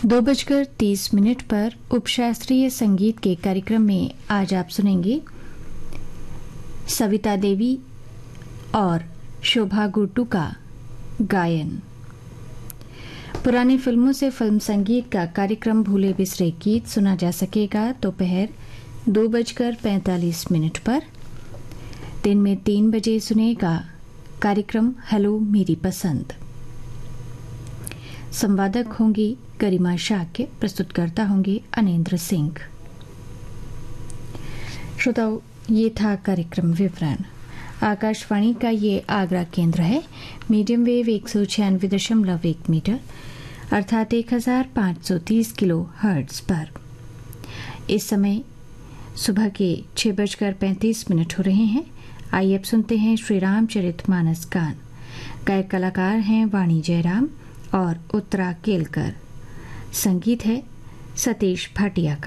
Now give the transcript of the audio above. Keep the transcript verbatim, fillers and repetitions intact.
दो बजकर तीस मिनट पर उपशास्त्रीय संगीत के कार्यक्रम में आज आप सुनेंगे सविता देवी और शोभा गुट्टू का गायन। पुरानी फिल्मों से फिल्म संगीत का कार्यक्रम भूले बिसरे गीत सुना जा सकेगा दोपहर दो बजकर पैंतालीस मिनट पर। दिन में तीन बजे सुनेगा कार्यक्रम हेलो मेरी पसंद। संवादक होंगी गरिमा शाक्य, प्रस्तुतकर्ता होंगे अनेंद्र सिंह। श्रोताओं, ये था कार्यक्रम विवरण। आकाशवाणी का ये आगरा केंद्र है। मीडियम वेव एक सौ छियानवे दशमलव एक मीटर अर्थात एक हजार पाँच सौ तीस किलो हर्ट्ज पर। इस समय सुबह के छह बजकर पैंतीस मिनट हो रहे हैं। आइए अब सुनते हैं श्री रामचरितमानस गान। गायक कलाकार हैं वाणी जयराम और उत्तरा केलकर। संगीत है सतीश भाटिया का।